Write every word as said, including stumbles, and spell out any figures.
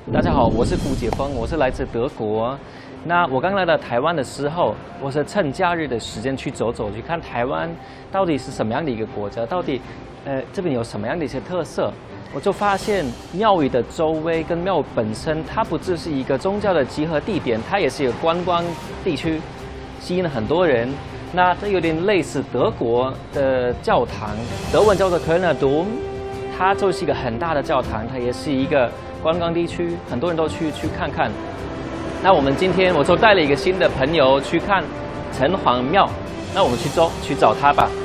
大家好，我是胡解峰，我是来自德国。那我刚来到台湾的时候，我是趁假日的时间去走走，去看台湾到底是什么样的一个国家，到底呃这边有什么样的一些特色。我就发现庙宇的周围跟庙本身，它不只是一个宗教的集合地点，它也是一个观光地区，吸引了很多人。那这有点类似德国的教堂，德文叫做 Kölner Dom， 它就是一个很大的教堂，它也是一个观光地区，很多人都去去看看。那我们今天我就带了一个新的朋友去看城隍庙，那我们去走去找他吧。